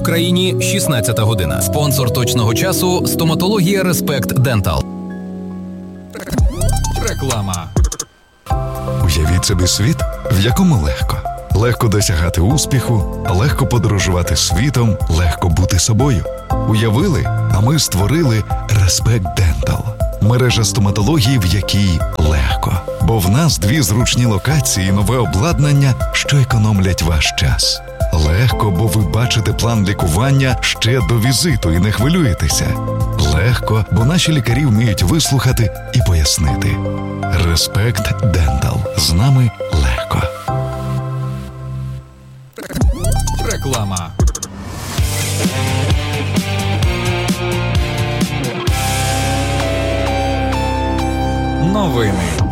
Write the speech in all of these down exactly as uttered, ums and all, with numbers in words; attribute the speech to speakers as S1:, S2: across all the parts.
S1: Україні шістнадцята година. Спонсор точного часу – стоматологія Респект Дентал. Реклама.
S2: Уявіть собі світ, в якому легко. Легко досягати успіху, легко подорожувати світом, легко бути собою. Уявили, а ми створили Респект Дентал. Мережа стоматології, в якій легко. Бо в нас дві зручні локації і нове обладнання, що економлять ваш час. Легко, бо ви бачите план лікування ще до візиту і не хвилюєтеся. Легко, бо наші лікарі вміють вислухати і пояснити. Респект Дентал. З нами легко.
S1: Реклама. Новини.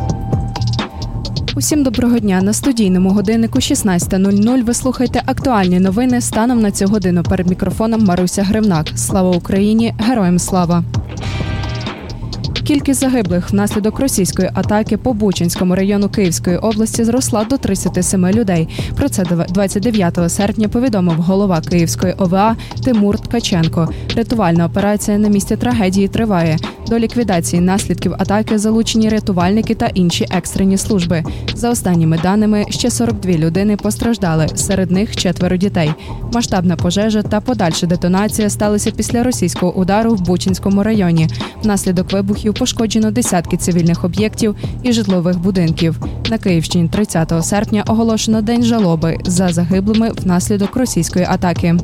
S3: Усім доброго дня. На студійному годиннику шістнадцята нуль нуль ви слухаєте актуальні новини станом на цю годину. Перед мікрофоном Маруся Гривнак. Слава Україні! Героям слава! Кількість загиблих внаслідок російської атаки по Бучанському району Київської області зросла до тридцяти семи людей. Про це двадцять дев'ятого серпня повідомив голова Київської О В А Тимур Ткаченко. Рятувальна операція на місці трагедії триває. До ліквідації наслідків атаки залучені рятувальники та інші екстрені служби. За останніми даними, ще сорок дві людини постраждали, серед них четверо дітей. Масштабна пожежа та подальша детонація сталися після російського удару в Бучанському районі. Внаслідок вибухів пошкоджено десятки цивільних об'єктів і житлових будинків. На Київщині тридцятого серпня оголошено День жалоби за загиблими внаслідок російської атаки.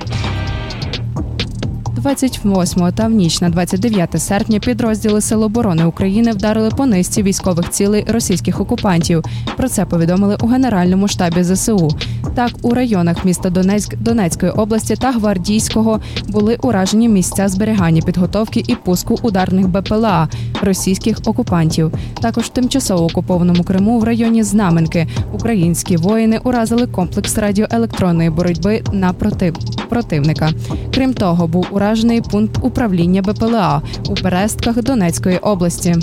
S3: двадцять восьмого та в ніч на двадцять дев'яте серпня підрозділи Сил оборони України вдарили по низці військових цілей російських окупантів. Про це повідомили у Генеральному штабі Зе Се У. Так, у районах міста Донецьк, Донецької області та Гвардійського були уражені місця зберігання, підготовки і пуску ударних Бе Пе Ел А російських окупантів. Також в тимчасово окупованому Криму в районі Знаменки українські воїни уразили комплекс радіоелектронної боротьби на против... противника. Крім того, був уражений пункт управління Бе Пе Ел А у Берестках Донецької області.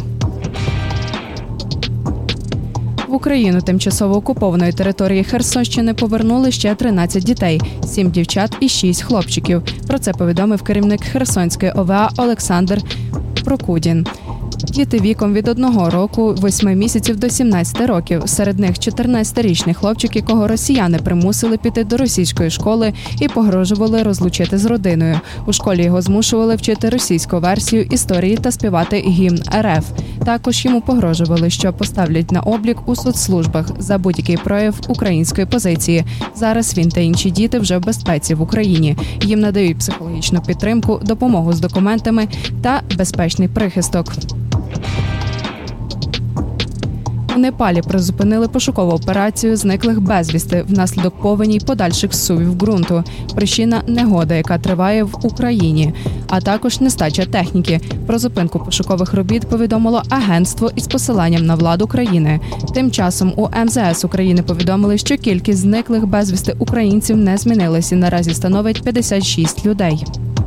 S3: В Україну тимчасово окупованої території Херсонщини повернули ще тринадцять дітей, сім дівчат і шість хлопчиків. Про це повідомив керівник Херсонської О В А Олександр Прокудін. Діти віком від одного року, восьми місяців до сімнадцяти років. Серед них чотирнадцятирічний хлопчик, якого росіяни примусили піти до російської школи і погрожували розлучити з родиною. У школі його змушували вчити російську версію історії та співати гімн Ер Еф. Також йому погрожували, що поставлять на облік у соцслужбах за будь-який прояв української позиції. Зараз він та інші діти вже в безпеці в Україні. Їм надають психологічну підтримку, допомогу з документами та безпечний прихисток. У Непалі призупинили пошукову операцію зниклих безвісти внаслідок повені й подальших зсувів ґрунту. Причина – негода, яка триває в Україні, а також нестача техніки. Про зупинку пошукових робіт повідомило агентство із посиланням на владу країни. Тим часом у Ем Зе Ес України повідомили, що кількість зниклих безвісти українців не змінилась і наразі становить п'ятдесят шість людей.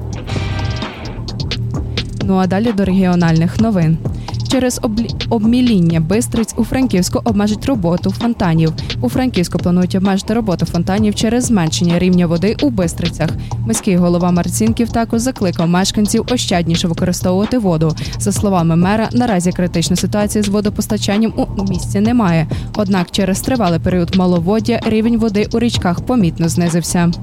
S3: Ну а далі до регіональних новин. Через облі... обміління Бистриць у Франківську обмежать роботу фонтанів. У Франківську планують обмежити роботу фонтанів через зменшення рівня води у Бистрицях. Міський голова Марцінків також закликав мешканців ощадніше використовувати воду. За словами мера, наразі критичної ситуації з водопостачанням у місті немає. Однак через тривалий період маловоддя рівень води у річках помітно знизився.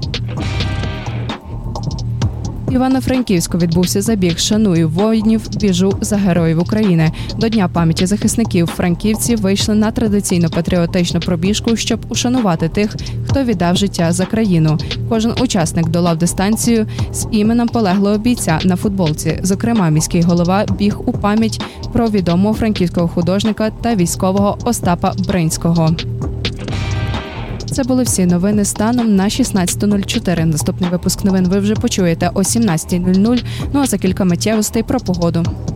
S3: В Івано-Франківську відбувся забіг «Шаную воїнів, біжу за героїв України». До Дня пам'яті захисників франківці вийшли на традиційну патріотичну пробіжку, щоб ушанувати тих, хто віддав життя за країну. Кожен учасник долав дистанцію з іменем полеглого бійця на футболці. Зокрема, міський голова біг у пам'ять про відомого франківського художника та військового Остапа Бринського. Це були всі новини станом на шістнадцята нуль чотири. Наступний випуск новин ви вже почуєте о сімнадцятій нуль нуль. Ну а за кілька миттєвостей про погоду.